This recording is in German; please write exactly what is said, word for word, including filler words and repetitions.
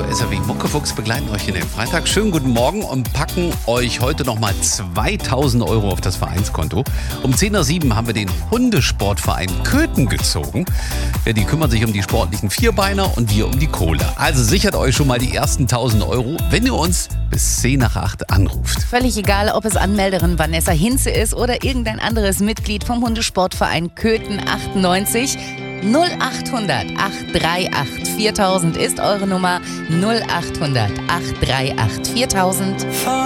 S R W Muckefuchs begleiten euch in den Freitag. Schönen guten Morgen und packen euch heute nochmal zweitausend Euro auf das Vereinskonto. Um zehn Uhr sieben haben wir den Hundesportverein Köthen gezogen. Ja, die kümmern sich um die sportlichen Vierbeiner und wir um die Kohle. Also sichert euch schon mal die ersten tausend Euro, wenn ihr uns bis zehn nach acht anruft. Völlig egal, ob es Anmelderin Vanessa Hinze ist oder irgendein anderes Mitglied vom Hundesportverein Köthen achtundneunzig. null achthundert acht drei acht viertausend ist eure Nummer. null achthundert acht drei acht viertausend.